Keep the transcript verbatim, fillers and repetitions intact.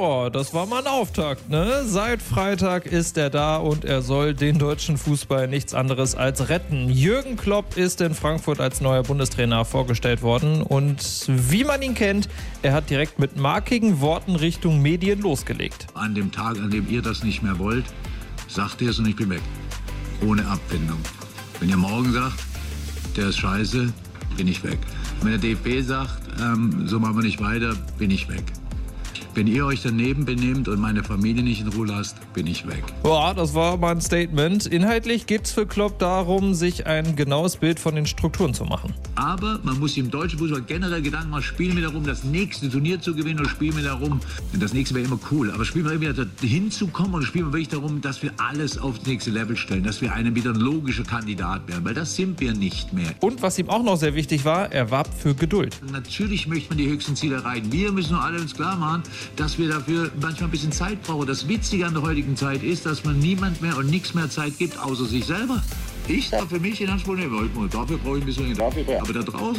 Ja, das war mal ein Auftakt, ne? Seit Freitag ist er da und er soll den deutschen Fußball nichts anderes als retten. Jürgen Klopp ist in Frankfurt als neuer Bundestrainer vorgestellt worden und wie man ihn kennt, er hat direkt mit markigen Worten Richtung Medien losgelegt. An dem Tag, an dem ihr das nicht mehr wollt, sagt ihr es und ich bin weg. Ohne Abfindung. Wenn ihr morgen sagt, der ist scheiße, bin ich weg. Wenn der D F B sagt, ähm, so machen wir nicht weiter, bin ich weg. Wenn ihr euch daneben benehmt und meine Familie nicht in Ruhe lasst, bin ich weg. Boah, das war mal ein Statement. Inhaltlich geht es für Klopp darum, sich ein genaues Bild von den Strukturen zu machen. Aber man muss im deutschen Fußball generell Gedanken machen, spielen wir darum, das nächste Turnier zu gewinnen oder spielen wir darum, das nächste wäre immer cool, aber spielen wir wieder hinzukommen oder spielen wir wirklich darum, dass wir alles aufs nächste Level stellen, dass wir einen wieder ein logischer Kandidat werden, weil das sind wir nicht mehr. Und was ihm auch noch sehr wichtig war, er warb für Geduld. Natürlich möchte man die höchsten Ziele erreichen. Wir müssen nur alle uns klar machen, dass wir dafür manchmal ein bisschen Zeit brauchen. Das Witzige an der heutigen Zeit ist, dass man niemand mehr und nichts mehr Zeit gibt, außer sich selber. Ich darf für mich in Anspruch nehmen, dafür brauche ich ein bisschen, aber da draußen